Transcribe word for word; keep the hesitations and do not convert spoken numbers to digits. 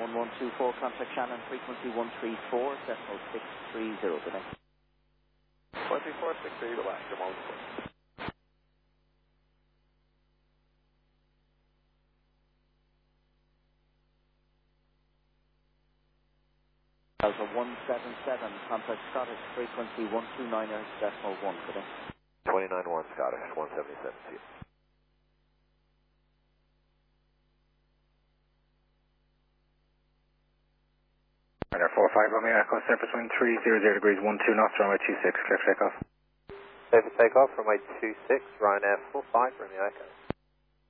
one one two four, contact Shannon, frequency one three four, decimal six three zero, good day. one three four, six three, go back to multiple. Alpha one seven seven, contact Scottish, frequency one two nine, decimal one, good day. twenty-nine one Scottish, one seventy-seven, see you. Runner four five Romeo Echo, surface wind three hundred degrees, one two knots, runway two six, clear for takeoff. Clear for takeoff, runway two six, Ryanair four five Romeo Echo.